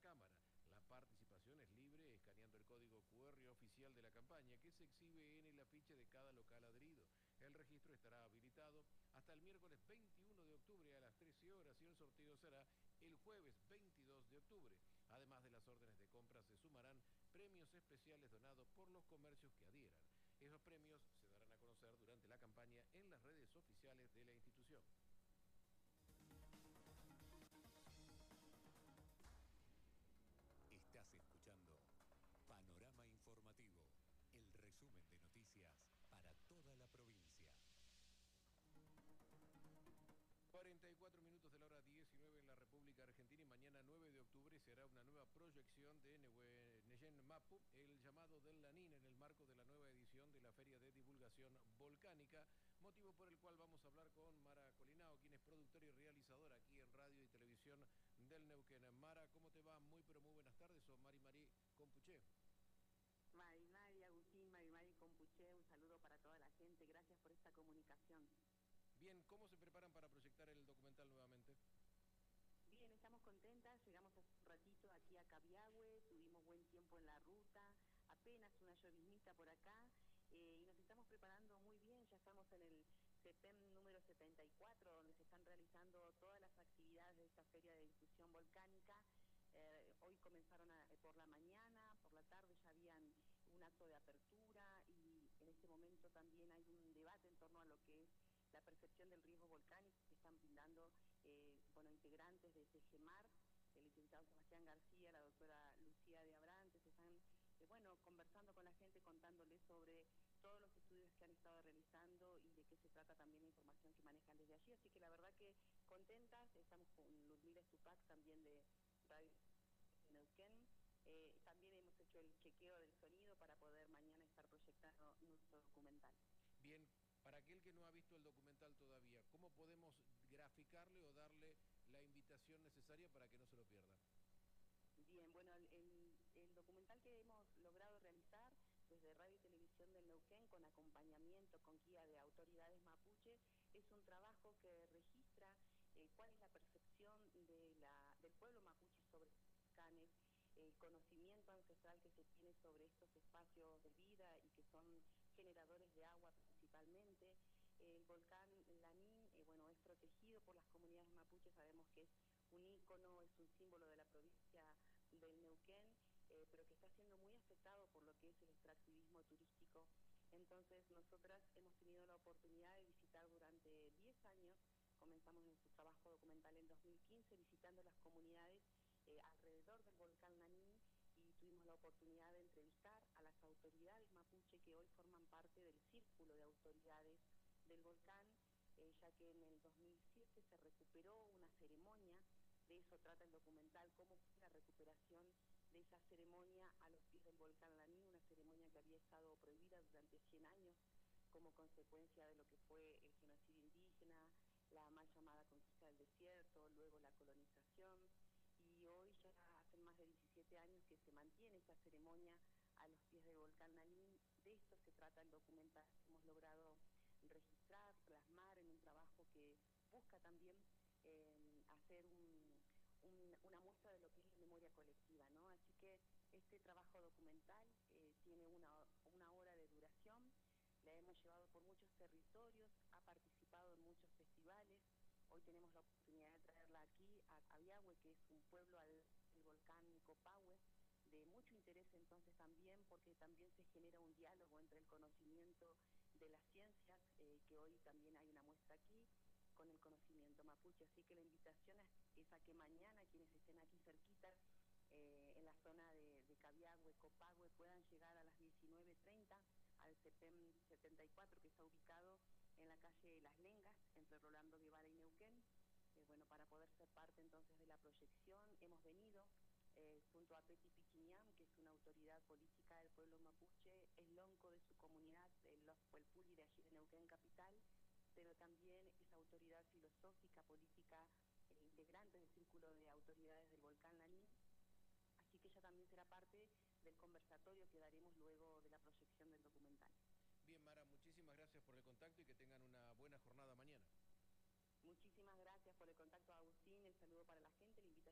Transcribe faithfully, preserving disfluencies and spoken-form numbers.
cámara. La participación es libre escaneando el código cu erre oficial de la campaña que se exhibe en el afiche de cada local adherido. El registro estará habilitado hasta el miércoles veintiuno de octubre a las trece horas y el sorteo será el jueves veintidós de octubre. Además de las órdenes de compra se sumarán premios especiales donados por los comercios que adhieran. Esos premios se darán a conocer durante la campaña en las redes oficiales de la institución. Estás escuchando Panorama Informativo, el resumen de noticias para toda la provincia. cuarenta y cuatro minutos de la hora diecinueve en la República Argentina y mañana nueve de octubre se hará una nueva proyección de Nehuén Mapu, el llamado del Lanín, en el marco de la nueva edición de la Feria de Divulgación Volcánica, motivo por el cual vamos a hablar con Mara Colinao, quien es productora y realizadora aquí en Radio y Televisión del Neuquén. Mara, ¿cómo te va? Muy pero muy buenas tardes, soy Mari Mari Compuché. Mari Mari, Agustín, Mari Mari Compuché, un saludo para toda la gente, gracias por esta comunicación. Bien, ¿cómo se preparan para proyectar el documental nuevamente? Bien, estamos contentas, llegamos hace un ratito aquí a Cabiahue, tuvimos buen tiempo en la ruta, apenas una lloviznita por acá, eh, y nos estamos preparando muy bien, ya estamos en el CEPEM número setenta y cuatro, donde se están realizando todas las actividades de esta feria de difusión volcánica. Eh, hoy comenzaron a, eh, por la mañana, por la tarde ya habían un acto de apertura y en este momento también hay un debate en torno a lo que es la percepción del riesgo volcánico que están brindando eh, bueno, integrantes de CEGEMAR, el licenciado Sebastián García, la doctora Lucía de Abrantes, están eh, bueno, conversando con la gente, contándoles sobre todos los estudios que han estado realizando y de qué se trata también la información que manejan desde allí. Así que la verdad que contentas, estamos con Ludmila Stupak también de Radio Neuquén. Eh, también hemos hecho el chequeo del sonido para poder mañana estar proyectando nuestro documental. Bien, para aquel que no ha visto el documental todavía, ¿cómo podemos graficarle o darle la invitación necesaria para que no se lo pierda? Bien, bueno, el, el, el documental que hemos logrado realizar desde Radio y Televisión del Neuquén, con acompañamiento, con guía de autoridades mapuche, es un trabajo que registra eh, cuál es la percepción de la, del pueblo mapuche sobre volcanes, el conocimiento ancestral que se tiene sobre estos espacios de vida y que son generadores de agua principalmente. El volcán Lanín, eh, bueno, es protegido por las comunidades mapuches, sabemos que es un ícono, es un símbolo de la provincia del Neuquén, eh, pero que está siendo muy afectado por lo que es el extractivismo turístico. Entonces nosotras hemos tenido la oportunidad de visitar durante diez años, comenzamos nuestro trabajo documental en dos mil quince, visitando las comunidades eh, alrededor del volcán Lanín, y tuvimos la oportunidad de entrevistar a las autoridades mapuche que hoy forman parte del círculo de autoridades del volcán, eh, ya que en el dos mil siete se recuperó una ceremonia, de eso trata el documental, cómo fue la recuperación de esa ceremonia a los pies del volcán Lanín, una ceremonia que había estado prohibida durante cien años como consecuencia de lo que fue el genocidio indígena, la mal llamada conquista del desierto, luego la colonización, y hoy ya hace más de diecisiete años que se mantiene esta ceremonia a los pies del volcán Lanín. De esto se trata el documental. Hemos logrado registrar, plasmar en un trabajo que busca también eh, hacer un, un, una muestra de lo que es la memoria colectiva, ¿no? Así que este trabajo documental eh, tiene una, una hora de duración, la hemos llevado por muchos territorios, ha participado en muchos festivales. Hoy tenemos la oportunidad de traerla aquí a Cabiahue, que es un pueblo al, del volcán Copahue, de mucho interés entonces también, porque también se genera un diálogo entre el conocimiento de las ciencias, eh, que hoy también hay una muestra aquí, con el conocimiento mapuche. Así que la invitación es, es a que mañana quienes estén aquí cerquita, eh, en la zona de, de Cabiahue, Copahue, puedan llegar a las diecinueve treinta al CEPEM setenta y cuatro, que está ubicado en la calle Las Lengas, entre Rolando Guevara y Neuquén. Eh, bueno, para poder ser parte entonces de la proyección, hemos venido eh, junto a Peti Pichiñán, que es una autoridad política del pueblo mapuche, el lonco de su comunidad, el Puelpuli de allí de Neuquén Capital, pero también es autoridad filosófica, política, eh, integrante del círculo de autoridades del volcán Lanín. Así que ella también será parte del conversatorio que daremos luego de la proyección del documental. Bien, Mara, muchísimas gracias por el contacto y que tengan una buena jornada mañana. Muchísimas gracias por el contacto, Agustín, el saludo para la gente.